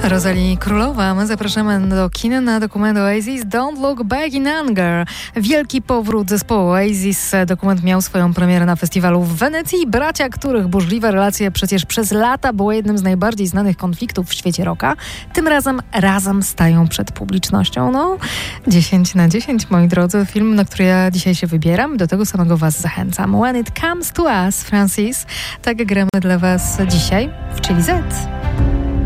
Rosalie Królowa. My zapraszamy do kin na dokument Oasis Don't Look Back in Anger. Wielki powrót zespołu Oasis. Dokument miał swoją premierę na festiwalu w Wenecji. Bracia, których burzliwe relacje przecież przez lata było jednym z najbardziej znanych konfliktów w świecie rocka, tym razem stają przed publicznością. 10/10, moi drodzy. Film, na który ja dzisiaj się wybieram. Do tego samego was zachęcam. When It Comes to Us, Francis. Tak gramy dla was dzisiaj w Chili Z.